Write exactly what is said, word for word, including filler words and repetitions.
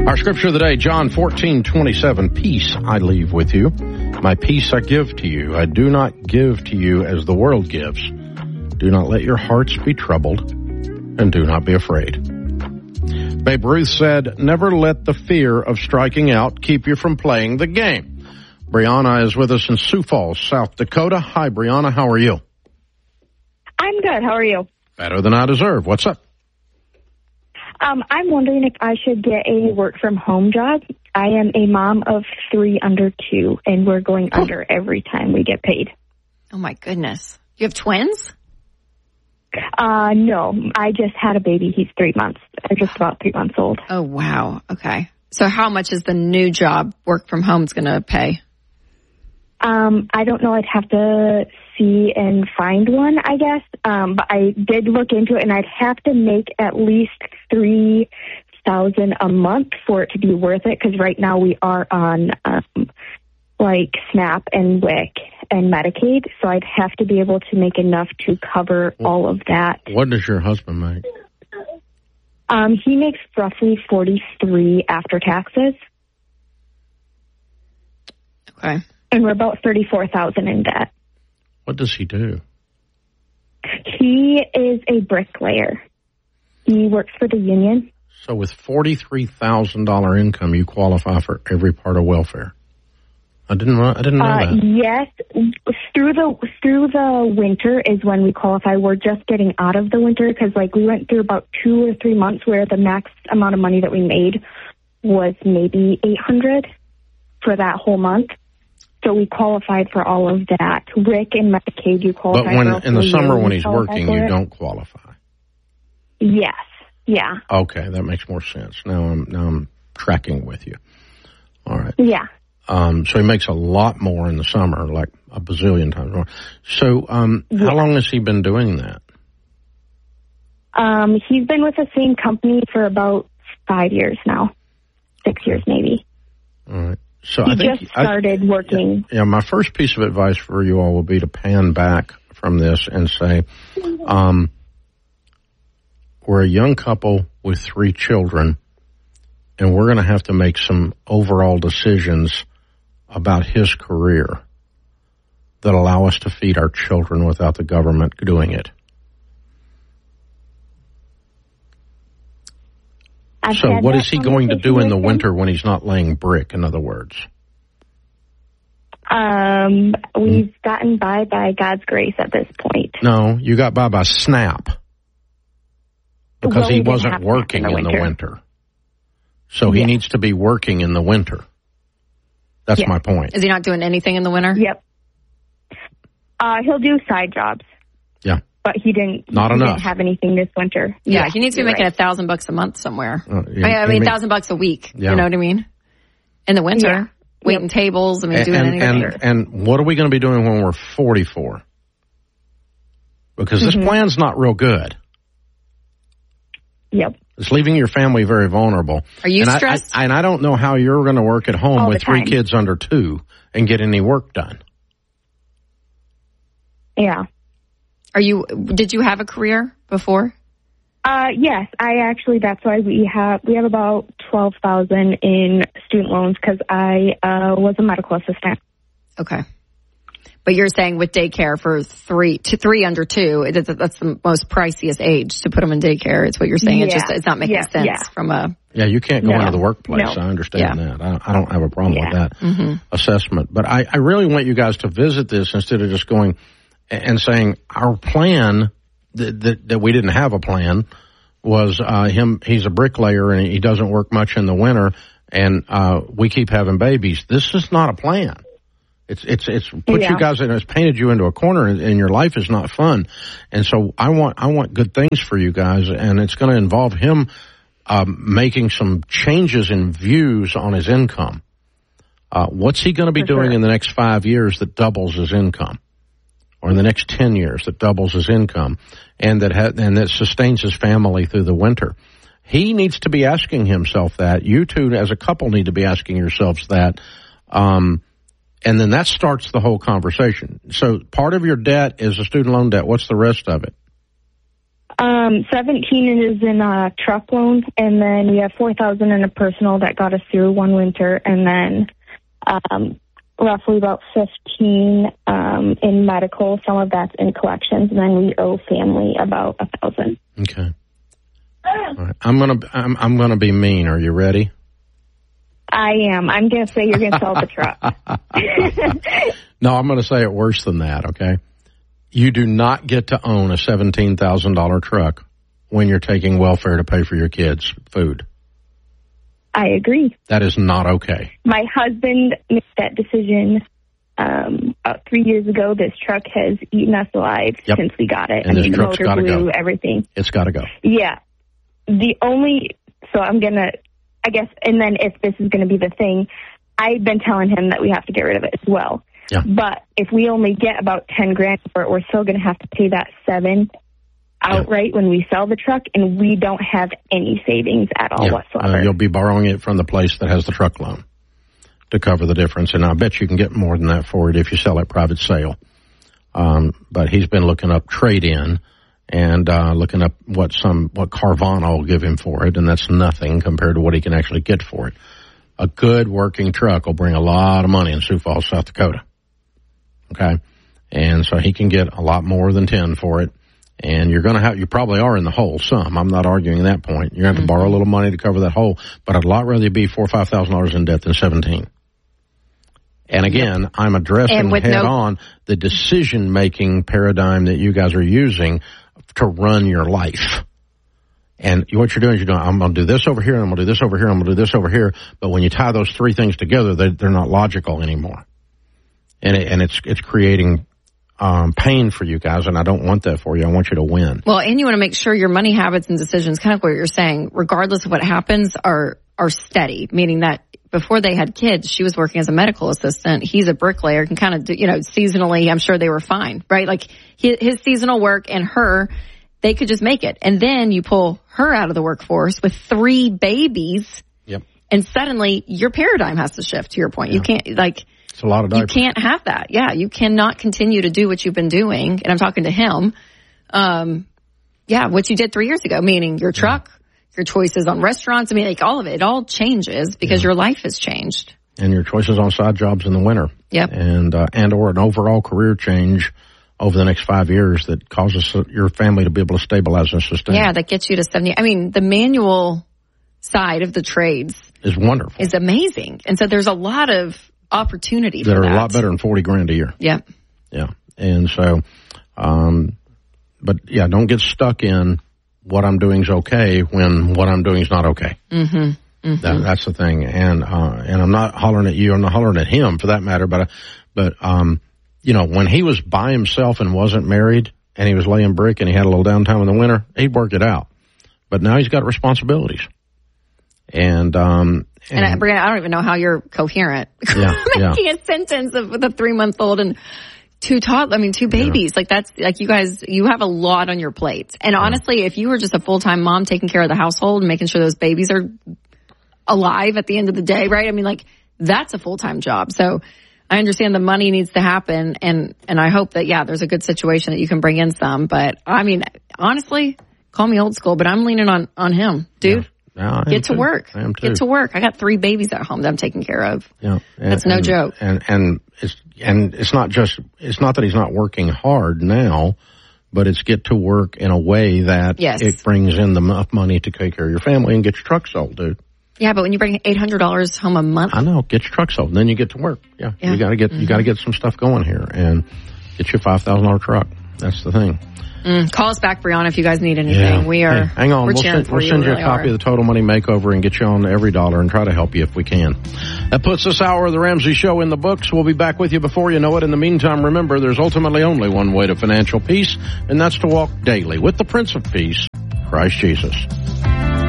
Our scripture of the day, John fourteen twenty-seven, peace I leave with you. My peace I give to you. I do not give to you as the world gives. Do not let your hearts be troubled, and do not be afraid. Babe Ruth said, never let the fear of striking out keep you from playing the game. Brianna is with us in Sioux Falls, South Dakota. Hi, Brianna. How are you? I'm good. How are you? Better than I deserve. What's up? Um, I'm wondering if I should get a work-from-home job. I am a mom of three under two, and we're going oh. under every time we get paid. Oh, my goodness. You have twins? Uh, no. I just had a baby. He's three months. I'm just about three months old. Oh, wow. Okay. So how much is the new job work-from-home is going to pay? Um, I don't know. I'd have to see and find one, I guess. Um, but I did look into it, and I'd have to make at least three thousand a month for it to be worth it. Because right now we are on um, like SNAP and W I C and Medicaid, so I'd have to be able to make enough to cover all of that. What does your husband make? Um, he makes roughly forty-three after taxes. Okay. And we're about thirty-four thousand in debt. What does he do? He is a bricklayer. He works for the union. So with forty-three thousand dollars income, you qualify for every part of welfare. I didn't. I didn't know uh, that. Yes, through the through the winter is when we qualify. We're just getting out of the winter because, like, we went through about two or three months where the max amount of money that we made was maybe eight hundred for that whole month. So we qualified for all of that. W I C and Medicaid, you qualify. But when for in the summer when he's qualify working, you it. don't qualify. Yes. Yeah. Okay, that makes more sense. Now I'm now I'm tracking with you. All right. Yeah. Um, so he makes a lot more in the summer, like a bazillion times more. So um, yeah. how long has he been doing that? Um, he's been with the same company for about five years now, six years maybe. All right. So he I think just started I, working. Yeah, yeah, my first piece of advice for you all would be to pan back from this and say, um, we're a young couple with three children, and we're going to have to make some overall decisions about his career that allow us to feed our children without the government doing it. I've so what is he going to do in the him. winter when he's not laying brick, in other words? Um, we've mm. gotten by by God's grace at this point. No, you got by by SNAP. Because well, he we wasn't working in the, in the winter. So he yeah. needs to be working in the winter. That's yeah. my point. Is he not doing anything in the winter? Yep. Uh, he'll do side jobs. Yeah. But he didn't, not he enough. didn't have anything this winter. Yeah, yeah he needs to be making a thousand bucks a month somewhere. Uh, yeah, I mean, a thousand bucks a week. Yeah. You know what I mean? In the winter. Yeah. Waiting yep. tables. I mean, and, doing and, anything. And, and what are we going to be doing when we're forty-four? Because mm-hmm. this plan's not real good. Yep. It's leaving your family very vulnerable. Are you and stressed? I, I, and I don't know how you're going to work at home All with three kids under two and get any work done. Yeah. Are you? Did you have a career before? Uh, yes, I actually. That's why we have we have about twelve thousand in student loans because I uh, was a medical assistant. Okay. But you're saying with daycare for three to three under two, it, that's the most priciest age to put them in daycare. It's what you're saying. Yeah. It's just it's not making yeah. sense yeah. from a. Yeah, you can't go no. into the workplace. No. I understand yeah. that. I, I don't have a problem yeah. with that mm-hmm. assessment. But I, I really want you guys to visit this instead of just going and saying our plan that that, that we didn't have a plan was uh, him. He's a bricklayer and he doesn't work much in the winter, and uh, we keep having babies. This is not a plan. It's it's it's put yeah. you guys in, it's painted you into a corner, and, and your life is not fun. And so I want I want good things for you guys, and it's going to involve him um, making some changes in views on his income. Uh, what's he going to be for doing sure. in the next five years that doubles his income, or in the next ten years that doubles his income, and that ha- and that sustains his family through the winter? He needs to be asking himself that. You two, as a couple, need to be asking yourselves that. Um, And then that starts the whole conversation. So part of your debt is a student loan debt. What's the rest of it? Um, seventeen is in a truck loan, and then we have four thousand in a personal that got us through one winter, and then um, roughly about fifteen um, in medical. Some of that's in collections, and then we owe family about a thousand. Okay. All right. I'm gonna I'm, I'm gonna be mean. Are you ready? I am. I'm gonna say you're gonna sell the truck. No, I'm gonna say it worse than that. Okay. You do not get to own a seventeen thousand dollars truck when you're taking welfare to pay for your kids' food. I agree. That is not okay. My husband made that decision um, about three years ago. This truck has eaten us alive yep. since we got it. And I this mean, truck's motor got to blew, go. everything. It's got to go. Yeah. The only, so I'm going to, I guess, and then if this is going to be the thing, I've been telling him that we have to get rid of it as well. Yeah. But if we only get about ten grand for it, we're still going to have to pay that seven outright yeah. when we sell the truck, and we don't have any savings at all yeah. whatsoever. Uh, you'll be borrowing it from the place that has the truck loan to cover the difference, and I bet you can get more than that for it if you sell it private sale. Um, but he's been looking up trade-in and uh, looking up what some what Carvana will give him for it, and that's nothing compared to what he can actually get for it. A good working truck will bring a lot of money in Sioux Falls, South Dakota. Okay, and so he can get a lot more than ten for it, and you're going to have, you probably are in the hole some. I'm not arguing that point. You're going to have to borrow a little money to cover that hole, but I'd a lot rather be four or five thousand dollars in debt than seventeen. And again, I'm addressing head no- on the decision making paradigm that you guys are using to run your life. And what you're doing is you're doing, I'm going to do this over here, and I'm going to do this over here, I'm going to do this over here. But when you tie those three things together, they, they're not logical anymore. And it, and it's it's creating um, pain for you guys, and I don't want that for you. I want you to win. Well, and you want to make sure your money habits and decisions, kind of what you're saying, regardless of what happens, are are steady. Meaning that before they had kids, she was working as a medical assistant. He's a bricklayer, can kind of do, you know, seasonally. I'm sure they were fine, right? Like his, his seasonal work and her, they could just make it. And then you pull her out of the workforce with three babies. Yep. And suddenly your paradigm has to shift. To your point, yeah. you can't like. It's a lot of diapers. You can't have that. Yeah, you cannot continue to do what you've been doing. And I'm talking to him. Um, yeah, what you did three years ago, meaning your truck, yeah. your choices on restaurants. I mean, like all of it, it all changes because yeah. your life has changed. And your choices on side jobs in the winter. Yep. And, uh, and or an overall career change over the next five years that causes your family to be able to stabilize and sustain. Yeah, that gets you to seventy. I mean, the manual side of the trades is wonderful. Is amazing. And so there's a lot of opportunity that for are that. a lot better than forty grand a year. Yeah. Yeah. And so, um, but yeah, don't get stuck in what I'm doing is okay when what I'm doing is not okay. Mm-hmm. Mm-hmm. That, that's the thing. And, uh, and I'm not hollering at you. I'm not hollering at him for that matter, but, but, um, you know, when he was by himself and wasn't married and he was laying brick and he had a little downtime in the winter, he'd work it out. But now he's got responsibilities. And, um, and, and I, Brianna, I don't even know how you're coherent. Yeah, making yeah. a sentence of, with a three month old and two toddlers. I mean, two babies. Yeah. Like that's like you guys, you have a lot on your plate. And yeah. honestly, if you were just a full time mom taking care of the household and making sure those babies are alive at the end of the day, right? I mean, like that's a full time job. So I understand the money needs to happen, and and I hope that yeah, there's a good situation that you can bring in some. But I mean, honestly, call me old school, but I'm leaning on on him, dude. Yeah. No, Get to too. work. I am too. Get to work. I got three babies at home that I'm taking care of. Yeah, and, that's no and, joke. And and it's and it's not just it's not that he's not working hard now, but it's get to work in a way that yes. it brings in enough money to take care of your family and get your truck sold, dude. Yeah, but when you bring eight hundred dollars home a month, I know. Get your truck sold, and then you get to work. Yeah, yeah. you got to get mm-hmm. you got to get some stuff going here and get your five thousand dollar truck. That's the thing. Mm, call us back, Brianna, if you guys need anything. Yeah. We are. Hey, hang on, we're we'll cheering send, for we'll you. send we you really a copy are. of the Total Money Makeover and get you on every dollar and try to help you if we can. That puts this hour of the Ramsey Show in the books. We'll be back with you before you know it. In the meantime, remember, there's ultimately only one way to financial peace, and that's to walk daily with the Prince of Peace, Christ Jesus.